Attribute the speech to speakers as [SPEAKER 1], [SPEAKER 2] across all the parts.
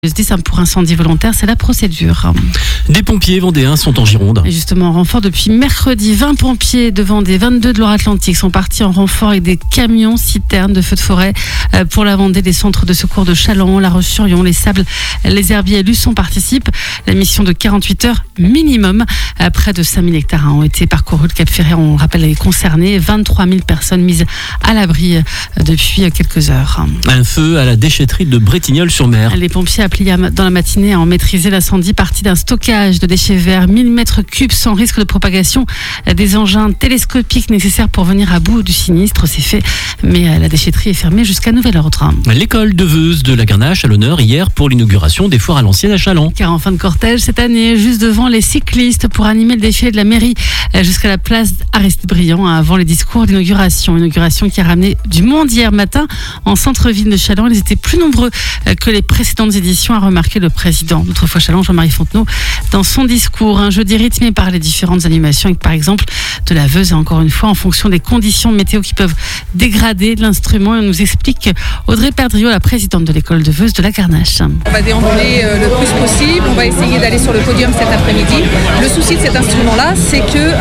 [SPEAKER 1] Pour incendie volontaire, c'est la procédure.
[SPEAKER 2] Des pompiers vendéens sont en Gironde.
[SPEAKER 1] Et justement, en renfort depuis mercredi, 20 pompiers de Vendée, 22 de Loire-Atlantique sont partis en renfort avec des camions citernes de feux de forêt pour la Vendée. Les centres de secours de Challans, La Roche-sur-Yon, Les Sables, Les Herbiers et Luçon participent. La mission de 48 heures minimum. Près de 5000 hectares ont été parcourus. Le Cap-Ferret, on rappelle, est concerné. 23 000 personnes mises à l'abri depuis quelques heures.
[SPEAKER 2] Un feu à la déchetterie de Bretignolles-sur-Mer.
[SPEAKER 1] Les pompiers appelés dans la matinée à en maîtriser l'incendie, parti d'un stockage de déchets verts, 1000 mètres cubes sans risque de propagation, des engins télescopiques nécessaires pour venir à bout du sinistre. C'est fait, mais la déchetterie est fermée jusqu'à nouvel ordre.
[SPEAKER 2] L'école de Veuse de la Garnache à l'honneur hier pour l'inauguration des foires à l'ancienne à Challans.
[SPEAKER 1] Car en fin de cortège cette année, juste devant les cyclistes pour animer le défilé de la mairie jusqu'à la place Aristide Briand avant les discours d'inauguration. Inauguration qui a ramené du monde hier matin en centre-ville de Challans. Ils étaient plus nombreux que les précédentes éditions, a remarqué le président d'autrefois Challans, Jean-Marie Fontenot, dans son discours. Un jeudi rythmé par les différentes animations avec par exemple de la Veuse, et encore une fois en fonction des conditions météo qui peuvent dégrader l'instrument. Et on nous explique Audrey Perdriau, la présidente de l'école de Veuse de la Garnache.
[SPEAKER 3] On va déambuler le plus possible, on va essayer d'aller sur le podium cet après-midi. Le souci de cet instrument-là, c'est que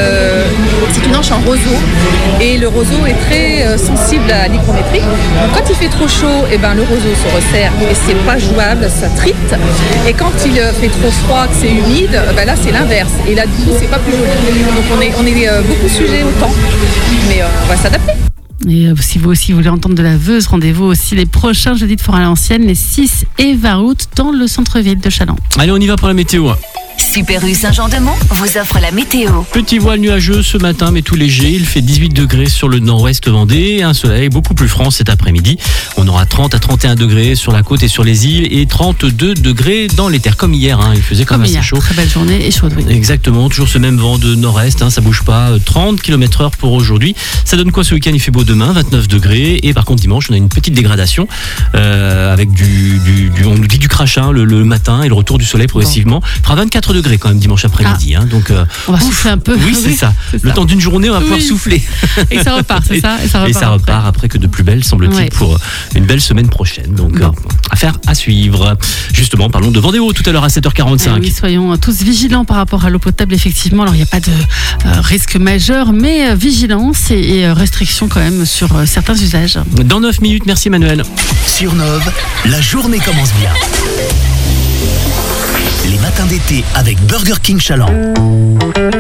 [SPEAKER 3] c'est une hanche en roseau et le roseau est très sensible à l'hygrométrie. Donc quand il fait trop chaud, le roseau se resserre et c'est pas jouable, ça trite. Et quand il fait trop froid, que c'est humide, là c'est l'inverse. Et là du coup c'est pas plus joli. Donc on est beaucoup sujet au temps, mais on va s'adapter.
[SPEAKER 1] Et si vous aussi voulez entendre de la Veuse, rendez-vous aussi les prochains jeudis de foire à l'ancienne, les 6 et 20 août dans le centre-ville de Challans.
[SPEAKER 2] Allez, on y va pour la météo.
[SPEAKER 4] Super U Saint-Jean-de-Mont vous offre la météo.
[SPEAKER 2] Petit voile nuageux ce matin, mais tout léger. Il fait 18 degrés sur le nord-ouest Vendée. Un soleil beaucoup plus franc cet après-midi. On aura 30 à 31 degrés sur la côte et sur les îles et 32 degrés dans les terres. Comme hier, il faisait quand même assez chaud.
[SPEAKER 1] Très belle journée et chaude, oui.
[SPEAKER 2] Exactement, toujours ce même vent de nord-est, ça bouge pas. 30 km/h pour aujourd'hui. Ça donne quoi ce week-end? Il fait beau demain, 29 degrés. Et par contre, dimanche, on a une petite dégradation avec on nous dit du crachin le matin et le retour du soleil progressivement. Il fera 24 degrés quand même dimanche après-midi. Donc,
[SPEAKER 1] on va souffler un peu.
[SPEAKER 2] Oui, c'est ça. Le temps d'une journée, on va pouvoir souffler.
[SPEAKER 1] Et ça repart, c'est ça.
[SPEAKER 2] Et ça repart après que de plus belle, semble-t-il, pour une belle semaine prochaine. Donc, affaire à suivre. Justement, parlons de Vendéo tout à l'heure à 7h45.
[SPEAKER 1] Oui, soyons tous vigilants par rapport à l'eau potable, effectivement. Alors, il n'y a pas de risque majeur, mais vigilance et restrictions quand même sur certains usages.
[SPEAKER 2] Dans 9 minutes, merci Emmanuel.
[SPEAKER 5] Sur Nove, la journée commence bien. Les matins d'été avec Burger King Challans.